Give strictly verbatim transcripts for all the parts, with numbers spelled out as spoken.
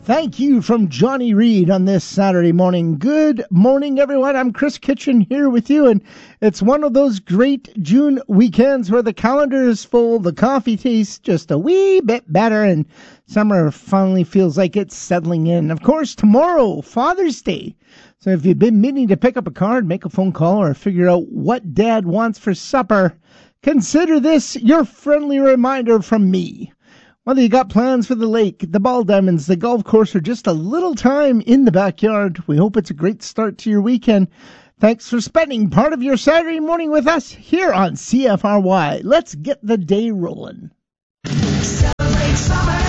Thank you from Johnny Reed on this Saturday morning. Good morning, everyone. I'm Chris Kitchen here with you, and it's one of those great June weekends where the calendar is full, the coffee tastes just a wee bit better, and summer finally feels like it's settling in. Of course, tomorrow, Father's Day. So if you've been meaning to pick up a card, make a phone call, or figure out what Dad wants for supper, consider this your friendly reminder from me. Whether you got plans for the lake, the ball diamonds, the golf course, or just a little time in the backyard, we hope it's a great start to your weekend. Thanks for spending part of your Saturday morning with us here on C F R Y. Let's get the day rolling. Celebrate summer.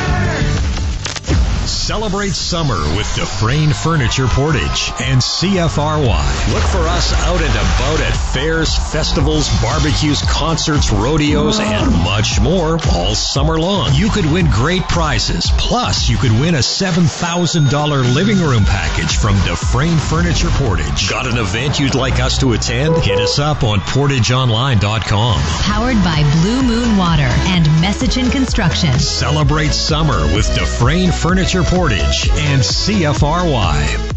Celebrate summer with Dufresne Furniture Portage and C F R Y. Look for us out and about at fairs, festivals, barbecues, concerts, rodeos, and much more all summer long. You could win great prizes. Plus, you could win a seven thousand dollars living room package from Dufresne Furniture Portage. Got an event you'd like us to attend? Hit us up on portage online dot com. Powered by Blue Moon Water and Messichin Construction. Celebrate summer with Dufresne Furniture Portage and C F R Y.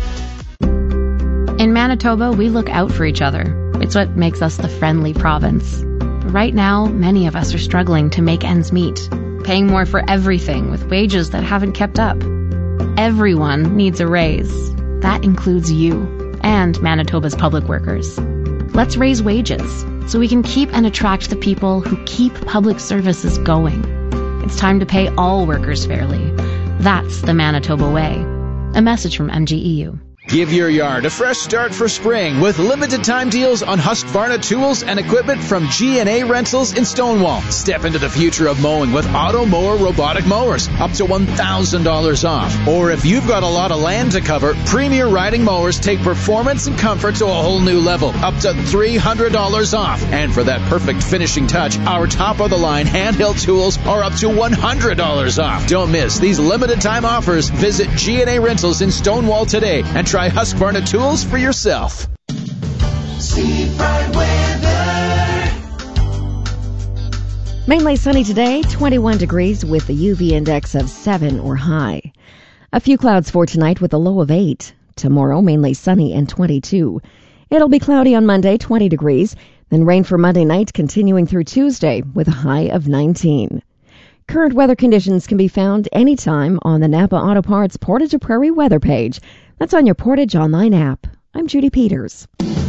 In Manitoba, we look out for each other. It's what makes us the friendly province. But right now, many of us are struggling to make ends meet, paying more for everything with wages that haven't kept up. Everyone needs a raise. That includes you and Manitoba's public workers. Let's raise wages so we can keep and attract the people who keep public services going. It's time to pay all workers fairly. That's the Manitoba way. A message from M G E U. Give your yard a fresh start for spring with limited time deals on Husqvarna tools and equipment from G and A Rentals in Stonewall. Step into the future of mowing with Auto Mower robotic mowers, up to one thousand dollars off. Or if you've got a lot of land to cover, Premier Riding Mowers take performance and comfort to a whole new level, up to three hundred dollars off. And for that perfect finishing touch, our top-of-the-line handheld tools are up to one hundred dollars off. Don't miss these limited time offers. Visit G and A Rentals in Stonewall today and try Husqvarna tools for yourself. Seafront weather. Mainly sunny today, twenty-one degrees with the U V index of seven or high. A few clouds for tonight with a low of eight. Tomorrow, mainly sunny and twenty-two. It'll be cloudy on Monday, twenty degrees. Then rain for Monday night, continuing through Tuesday with a high of nineteen. Current weather conditions can be found anytime on the Napa Auto Parts Portage Prairie weather page. That's on your Portage Online app. I'm Judy Peters.